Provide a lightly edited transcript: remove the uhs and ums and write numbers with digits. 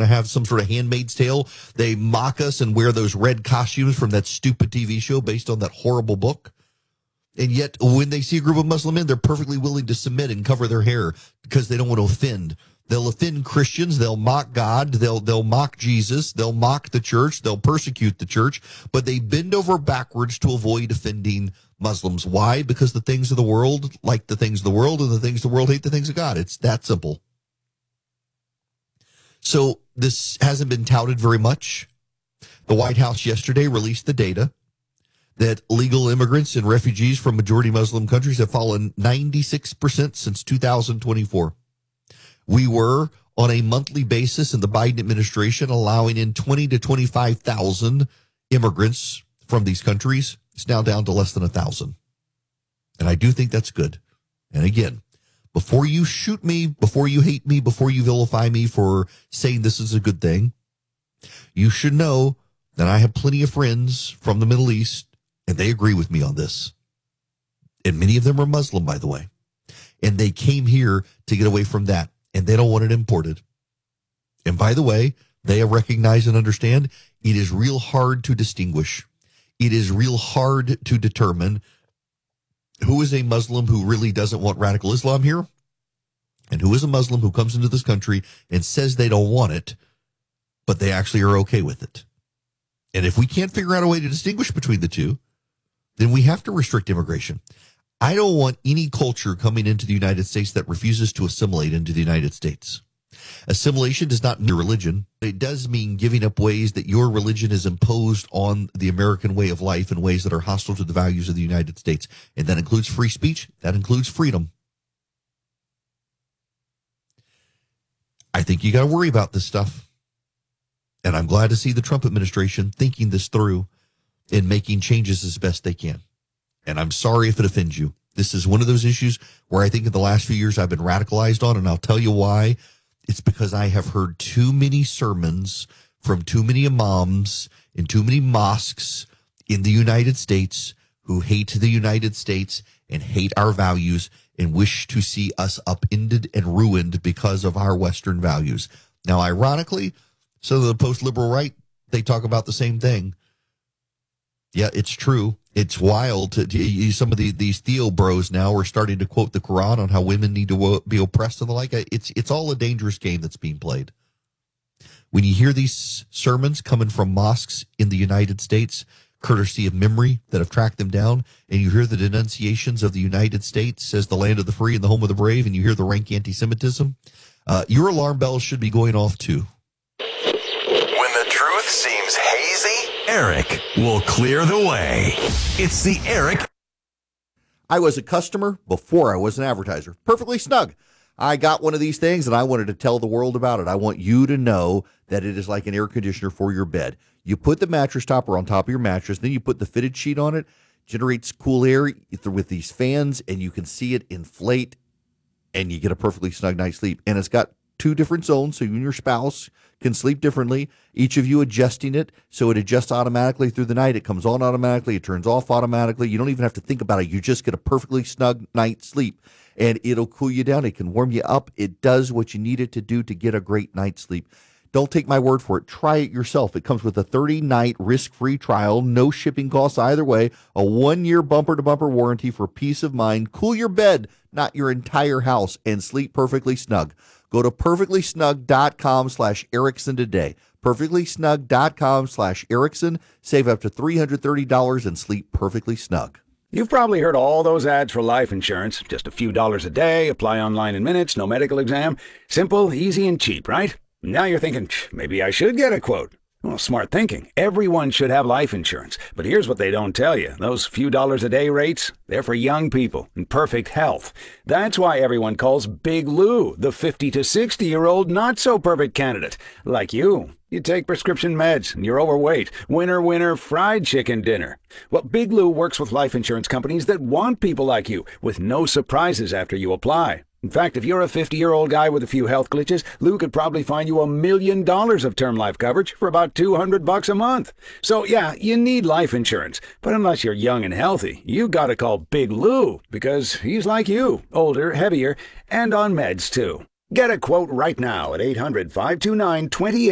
to have some sort of Handmaid's Tale. They mock us and wear those red costumes from that stupid TV show based on that horrible book. And yet, when they see a group of Muslim men, they're perfectly willing to submit and cover their hair because they don't want to offend. They'll offend Christians. They'll mock God. They'll mock Jesus. They'll mock the church. They'll persecute the church. But they bend over backwards to avoid offending Muslims. Why? Because the things of the world like the things of the world, and the things of the world hate the things of God. It's that simple. So this hasn't been touted very much. The White House yesterday released the data that legal immigrants and refugees from majority Muslim countries have fallen 96% since 2024. We were, on a monthly basis in the Biden administration, allowing in 20 to 25,000 immigrants from these countries. It's now down to less than 1,000. And I do think that's good. And again, before you shoot me, before you hate me, before you vilify me for saying this is a good thing, you should know that I have plenty of friends from the Middle East, and they agree with me on this. And many of them are Muslim, by the way. And they came here to get away from that, and they don't want it imported. And by the way, they recognize and understand it is real hard to distinguish. It is real hard to determine who is a Muslim who really doesn't want radical Islam here, and who is a Muslim who comes into this country and says they don't want it, but they actually are okay with it. And if we can't figure out a way to distinguish between the two, then we have to restrict immigration. I don't want any culture coming into the United States that refuses to assimilate into the United States. Assimilation does not mean religion. It does mean giving up ways that your religion is imposed on the American way of life in ways that are hostile to the values of the United States. And that includes free speech. That includes freedom. I think you got to worry about this stuff. And I'm glad to see the Trump administration thinking this through and making changes as best they can. And I'm sorry if it offends you. This is one of those issues where I think in the last few years I've been radicalized on, and I'll tell you why. It's because I have heard too many sermons from too many imams in too many mosques in the United States who hate the United States and hate our values and wish to see us upended and ruined because of our Western values. Now, ironically, so the post-liberal right, they talk about the same thing. Yeah, it's true. It's wild. Some of these Theo bros now are starting to quote the Quran on how women need to be oppressed and the like. It's all a dangerous game that's being played. When you hear these sermons coming from mosques in the United States, courtesy of memory that have tracked them down, and you hear the denunciations of the United States as the land of the free and the home of the brave, and you hear the rank anti-Semitism, your alarm bells should be going off too. When the truth seems hazy, Eric will clear the way. It's the Eric. I was a customer before I was an advertiser. Perfectly snug. I got one of these things and I wanted to tell the world about it. I want you to know that it is like an air conditioner for your bed. You put the mattress topper on top of your mattress, then you put the fitted sheet on it, generates cool air with these fans, and you can see it inflate, and you get a perfectly snug night's sleep. And it's got 2 different zones, so you and your spouse can sleep differently, each of you adjusting it so it adjusts automatically through the night. It comes on automatically. It turns off automatically. You don't even have to think about it. You just get a perfectly snug night's sleep, and it'll cool you down. It can warm you up. It does what you need it to do to get a great night's sleep. Don't take my word for it. Try it yourself. It comes with a 30-night risk-free trial, no shipping costs either way, a 1-year bumper-to-bumper warranty for peace of mind. Cool your bed, not your entire house, and sleep perfectly snug. Go to perfectlysnug.com/Erickson today. Perfectlysnug.com/Erickson. Save up to $330 and sleep perfectly snug. You've probably heard all those ads for life insurance. Just a few dollars a day, apply online in minutes, no medical exam. Simple, easy, and cheap, right? Now you're thinking, maybe I should get a quote. Well, smart thinking. Everyone should have life insurance. But here's what they don't tell you. Those few dollars a day rates, they're for young people in perfect health. That's why everyone calls Big Lou the 50 to 60-year-old not-so-perfect candidate. Like you. You take prescription meds and you're overweight. Winner, fried chicken dinner. Well, Big Lou works with life insurance companies that want people like you with no surprises after you apply. In fact, if you're a 50-year-old guy with a few health glitches, Lou could probably find you $1 million of term life coverage for about $200 a month. So yeah, you need life insurance. But unless you're young and healthy, you gotta call Big Lou because he's like you, older, heavier, and on meds too. Get a quote right now at 800-529-28